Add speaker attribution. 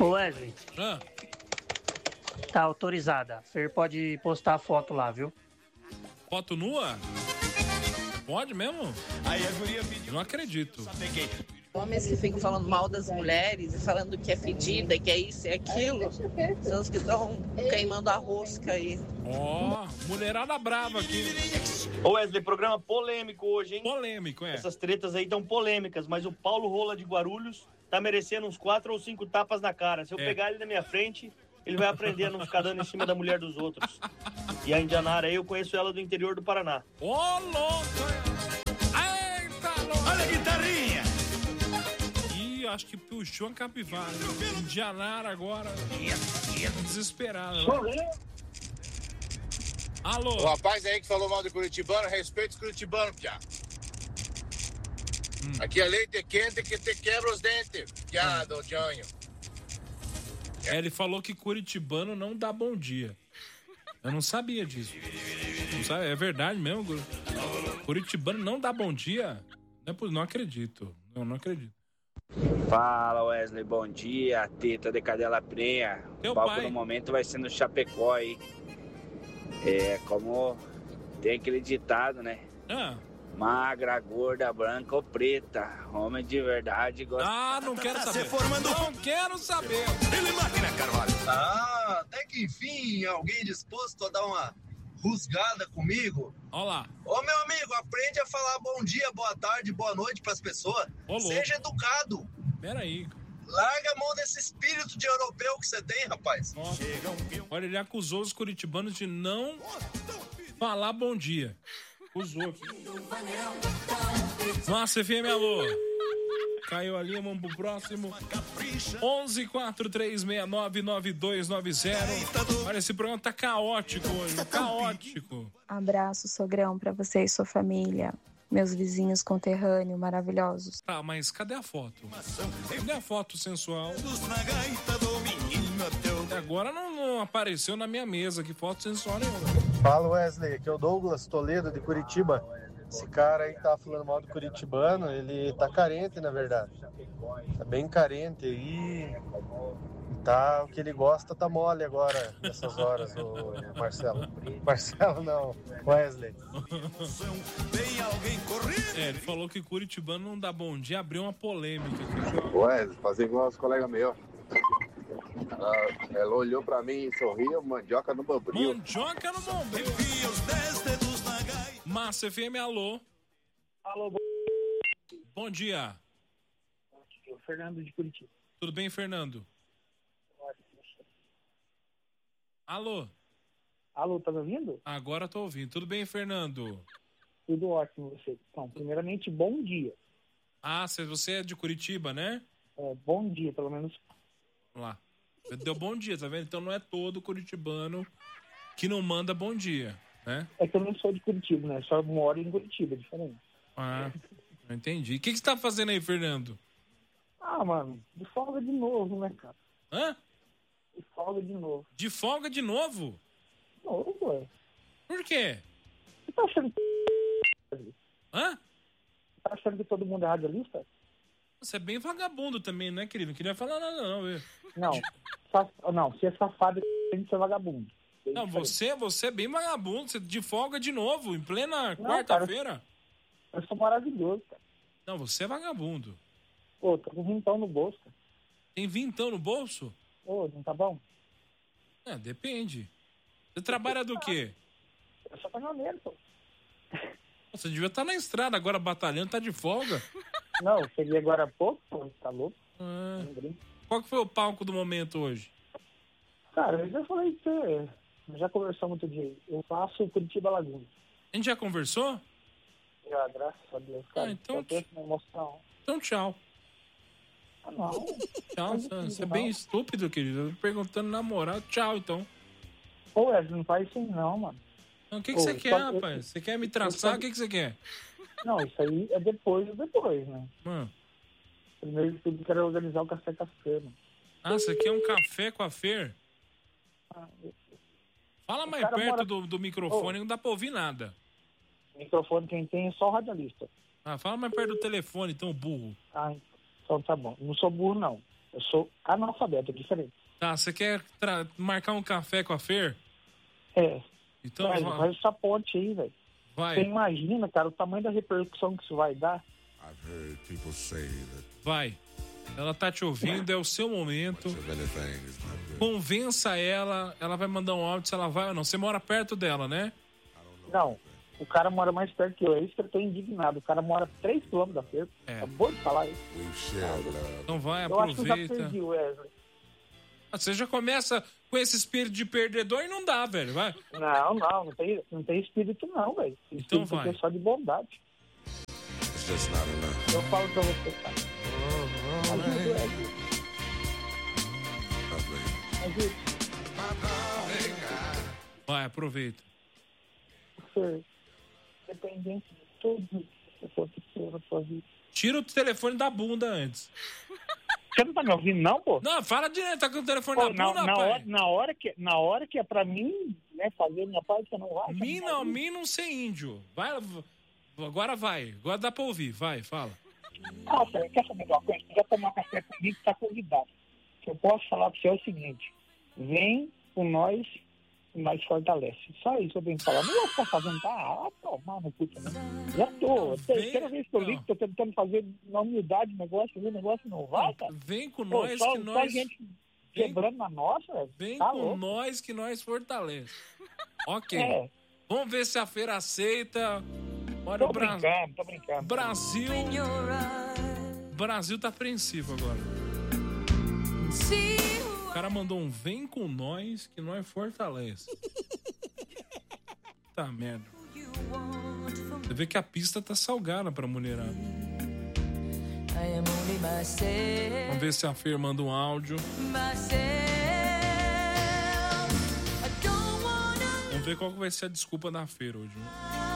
Speaker 1: Ô Wesley,
Speaker 2: Ah,
Speaker 1: tá autorizada. Fer pode postar a foto lá, viu?
Speaker 2: foto nua? Pode mesmo? Não acredito.
Speaker 3: Homens que ficam falando mal das mulheres e falando que é fedida, que é isso e aquilo, são os que estão queimando a rosca aí.
Speaker 2: Ó, mulherada brava aqui.
Speaker 4: Ô Wesley, programa polêmico hoje, hein?
Speaker 2: Polêmico, é.
Speaker 4: Essas tretas aí tão polêmicas, mas o Paulo Rola de Guarulhos tá merecendo uns 4 ou 5 tapas na cara. Se eu pegar ele na minha frente, ele vai aprender a não ficar dando em cima da mulher dos outros. E a Indianara aí, eu conheço ela do interior do Paraná.
Speaker 2: Ô, louco! Eita, louco!
Speaker 5: Olha a guitarrinha!
Speaker 2: Ih, acho que puxou a capivara. Indianara agora. Desesperado. Alô?
Speaker 6: O rapaz aí que falou mal de curitibano, respeita os curitibanos, piá. Aqui é leite quente que te quebra os dentes, piá, do Janho.
Speaker 2: Ele falou que curitibano não dá bom dia. Eu não sabia disso. Não sabe? É verdade mesmo? Curitibano não dá bom dia? Não acredito. Não acredito.
Speaker 7: Fala Wesley, bom dia, Teta de Cadela Prenha.
Speaker 2: Teu
Speaker 7: O palco
Speaker 2: pai.
Speaker 7: no momento vai ser no Chapecó aí. É como tem aquele ditado, né?
Speaker 2: Ah,
Speaker 7: Magra, gorda, branca ou preta. Homem de verdade gosta.
Speaker 2: não quero
Speaker 5: Tá
Speaker 2: saber.
Speaker 5: se formando.
Speaker 2: Não quero saber.
Speaker 5: Ele máquina, Carvalho.
Speaker 8: Ah, até que enfim, alguém disposto a dar uma rusgada comigo.
Speaker 2: Olha lá.
Speaker 8: Ô meu amigo, aprende a falar bom dia, boa tarde, boa noite pras pessoas.
Speaker 2: Ô, louco.
Speaker 8: Seja educado.
Speaker 2: Peraí.
Speaker 8: Larga a mão desse espírito de europeu que você tem, rapaz.
Speaker 2: Nossa. Olha, ele acusou os curitibanos de não falar bom dia. Acusou aqui. Nossa, FM, alô. Caiu ali, vamos pro próximo. 1143699290. Olha, esse programa tá caótico hoje. Caótico.
Speaker 9: Abraço, sogrão, pra você e sua família. Meus vizinhos conterrâneos maravilhosos.
Speaker 2: Tá, mas cadê a foto? Cadê a foto sensual? Até agora não apareceu na minha mesa. Que foto sensual nenhuma.
Speaker 10: Fala Wesley, aqui é o Douglas Toledo de Curitiba. Esse cara aí que tá falando mal do curitibano, ele tá carente na verdade. Tá bem carente aí. Tá, o que ele gosta tá mole agora, nessas horas, o Marcelo. Marcelo não, Wesley.
Speaker 2: Ele falou que curitibano não dá bom dia, abriu uma polêmica aqui.
Speaker 6: Wesley, fazer igual os colegas meus. Ela olhou pra mim e sorriu, mandioca no bombril.
Speaker 2: Mandioca no bombril. Massa FM, alô.
Speaker 1: Alô,
Speaker 2: Bom dia.
Speaker 1: o Fernando de Curitiba.
Speaker 2: Tudo bem, Fernando? Alô.
Speaker 1: Alô, tá me ouvindo?
Speaker 2: Agora tô ouvindo. Tudo bem, Fernando?
Speaker 1: Tudo ótimo, você. Então, primeiramente, bom dia.
Speaker 2: Ah, você é de Curitiba, né?
Speaker 1: Bom dia, pelo menos.
Speaker 2: Vamos lá. Você deu bom dia, tá vendo? Então não é todo curitibano que não manda bom dia, né?
Speaker 1: É que eu não sou de Curitiba, né? Só moro em Curitiba, é diferente.
Speaker 2: Ah, eu entendi. O que você tá fazendo aí, Fernando?
Speaker 1: Ah, mano, de folga de novo, né, cara?
Speaker 2: Hã?
Speaker 1: De folga de novo.
Speaker 2: De folga de novo?
Speaker 1: Novo, ué.
Speaker 2: Por quê?
Speaker 1: Você tá achando que...
Speaker 2: Hã?
Speaker 1: Tá achando que todo mundo é radialista?
Speaker 2: Você é bem vagabundo também, né, querido? Não queria falar nada, não, viu?
Speaker 1: Não, se é safado, tem que ser vagabundo.
Speaker 2: Não, você é bem vagabundo. Você de folga de novo, em plena
Speaker 1: Não,
Speaker 2: quarta-feira.
Speaker 1: Eu sou maravilhoso, cara.
Speaker 2: Não, você é vagabundo.
Speaker 1: Pô, tô com vintão no bolso, cara.
Speaker 2: Tem vintão no bolso?
Speaker 1: Ô, não tá bom?
Speaker 2: Depende. Você trabalha do quê?
Speaker 1: Eu sou caminhoneiro, pô.
Speaker 2: Você devia estar na estrada agora batalhando, tá de folga.
Speaker 1: Não, eu cheguei agora há pouco, pô, tá louco?
Speaker 2: Qual que foi o palco do momento hoje?
Speaker 1: Cara, eu já falei que você já conversamos outro dia. Eu faço Curitiba Laguna.
Speaker 2: A gente já conversou?
Speaker 1: Já, graças a Deus, cara.
Speaker 2: Então,
Speaker 1: Só penso na emoção.
Speaker 2: Então tchau.
Speaker 1: Ah, não.
Speaker 2: Tchau, você é bem estúpido, querido. Eu tô perguntando namorado. Tchau, então.
Speaker 1: Ô, Wesley, não faz isso não, mano.
Speaker 2: Então, o que você quer, rapaz? Você quer me traçar? O que você quer?
Speaker 1: Não, isso aí é depois, né? Primeiro de tudo, quero organizar o café com a Fer, mano.
Speaker 2: Ah, você quer um café com a Fer? Fala mais perto do microfone, não dá pra ouvir nada.
Speaker 1: Microfone quem tem é só o radialista.
Speaker 2: Ah, fala mais perto do telefone, então, burro.
Speaker 1: Ah, então tá bom. Não sou burro, não. Eu sou analfabeto, é diferente.
Speaker 2: Tá, você quer marcar um café com a Fer?
Speaker 1: É.
Speaker 2: Então
Speaker 1: faz essa ponte aí, velho.
Speaker 2: Vai.
Speaker 1: Você imagina, cara, o tamanho da repercussão que isso vai dar?
Speaker 2: Vai. Ela tá te ouvindo, é o seu momento. Convença ela, ela vai mandar um áudio se ela vai ou não. Você mora perto dela, né?
Speaker 1: Não, o cara mora mais perto que eu. É isso que eu tô indignado. O cara mora 3 km da Fer. Acabou de falar isso.
Speaker 2: Então vai,
Speaker 1: eu
Speaker 2: aproveita.
Speaker 1: acho que eu já perdi, Wesley.
Speaker 2: Você já começa com esse espírito de perdedor e não dá, velho. Vai.
Speaker 1: Não tem espírito não, velho.
Speaker 2: Então vai.
Speaker 1: É só de bondade. Eu falo pra você, cara. Ajuda, Wesley. Ajuda.
Speaker 2: Vai, aproveita.
Speaker 1: Dependente de tudo que aconteceu na sua vida.
Speaker 2: Tira o telefone da bunda antes.
Speaker 1: Você não tá me ouvindo, não, pô?
Speaker 2: Não, fala direto, tá com o telefone na bunda, rapaz.
Speaker 1: Na hora que é pra mim, né, fazer minha parte, você não vai.
Speaker 2: Mim não ser índio. Vai, agora vai. Agora dá pra ouvir. Vai, fala.
Speaker 1: Você quer saber de uma coisa? Você já tomar café comigo, tá convidado. O que eu posso falar pra você é o seguinte: vem com nós e nós fortalece. Só isso eu tenho que falar. Não vou ficar fazendo, tomar no cu, não. Já tô. Terceira vez que eu ligo, tô tentando fazer na humildade o negócio não vai, cara.
Speaker 2: Vem com nós que nós...
Speaker 1: Só gente quebrando na nossa, velho.
Speaker 2: Vem
Speaker 1: tá
Speaker 2: com
Speaker 1: louco.
Speaker 2: nós que nós fortalece. Ok.
Speaker 1: É.
Speaker 2: Vamos ver se a Feira aceita. Olha,
Speaker 1: tô brincando.
Speaker 2: Brasil tá apreensivo agora. O cara mandou um vem com nós que nós fortalece. Tá merda. Você vê que a pista tá salgada pra mulherada. Vamos ver se a Fer manda um áudio. Vamos ver qual que vai ser a desculpa da Fer hoje.